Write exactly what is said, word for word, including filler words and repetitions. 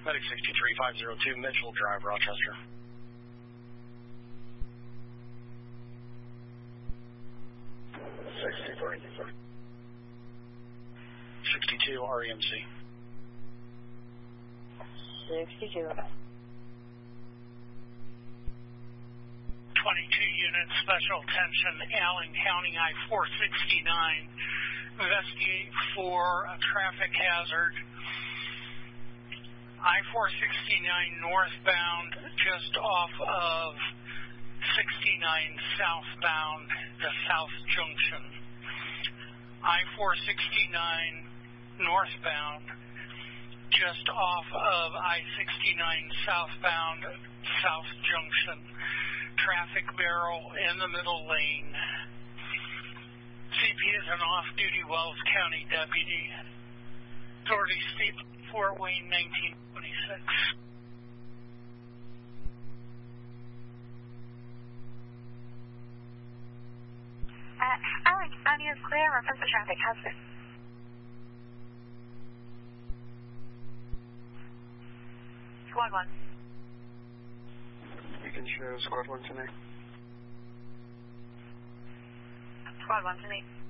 Medic sixty-three five oh two, Mitchell Drive, Rochester. sixty-three, sir. sixty-two, R E M C. sixty-two. twenty-two units, special attention, Allen County I four sixty-nine. Investigate for a traffic hazard. I four sixty-nine northbound, just off of sixty-nine southbound, the South Junction. I four sixty-nine northbound, just off of I sixty-nine southbound, South Junction. Traffic barrel in the middle lane. C P is an off-duty Wells County deputy. Authority State Fort Wayne, nineteen twenty-six. Uh, Allen County is clear. Reference the traffic hazard. Squad one. You can show squad one to me. Squad one to me.